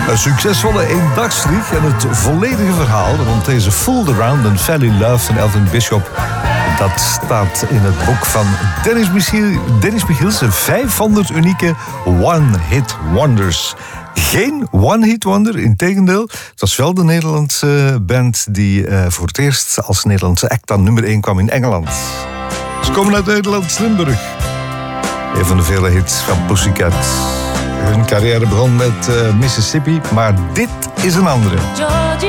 Een succesvolle eendagsvlieg en het volledige verhaal rond deze Fooled Around and Fell in Love van Elvin Bishop. Dat staat in het boek van Dennis Michiels, 500 unieke one-hit wonders. Geen one-hit wonder, integendeel. Het was wel de Nederlandse band die voor het eerst als Nederlandse act aan nummer 1 kwam in Engeland. Ze komen uit Nederland, Limburg. Een van de vele hits van Pussycat. Hun carrière begon met Mississippi, maar dit is een andere.